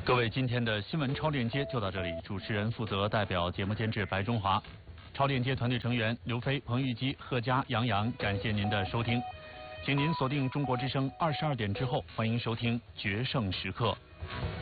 各位，今天的新闻超链接就到这里，主持人负责代表节目监制白中华，超链接团队成员刘飞、彭玉基、贺佳、杨洋，感谢您的收听，请您锁定中国之声22点之后，欢迎收听决胜时刻。